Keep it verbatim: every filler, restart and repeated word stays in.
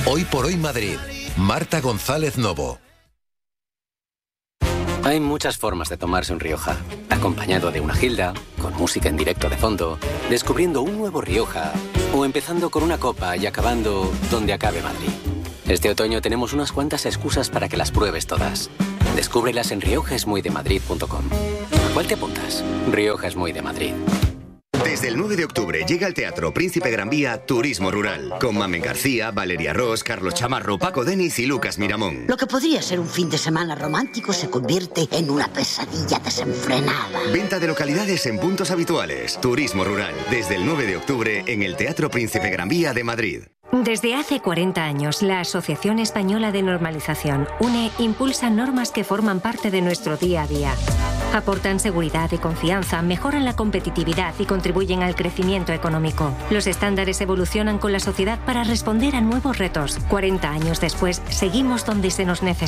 Hoy por hoy Madrid. Marta González Novo. Hay muchas formas de tomarse un Rioja. Acompañado de una gilda, con música en directo de fondo, descubriendo un nuevo Rioja, o empezando con una copa y acabando donde acabe Madrid. Este otoño tenemos unas cuantas excusas para que las pruebes todas. Descúbrelas en rioja es muy de madrid punto com. ¿A cuál te apuntas? Rioja es muy de Madrid. Desde el nueve de octubre llega al Teatro Príncipe Gran Vía Turismo Rural, con Mamen García, Valeria Ross, Carlos Chamarro, Paco Denis y Lucas Miramón. Lo que podría ser un fin de semana romántico se convierte en una pesadilla desenfrenada. Venta de localidades en puntos habituales. Turismo Rural, desde el nueve de octubre en el Teatro Príncipe Gran Vía de Madrid. Desde hace cuarenta años, la Asociación Española de Normalización, UNE, impulsa normas que forman parte de nuestro día a día. Aportan seguridad y confianza, mejoran la competitividad y contribuyen al crecimiento económico. Los estándares evolucionan con la sociedad para responder a nuevos retos. cuarenta años después, seguimos donde se nos necesita.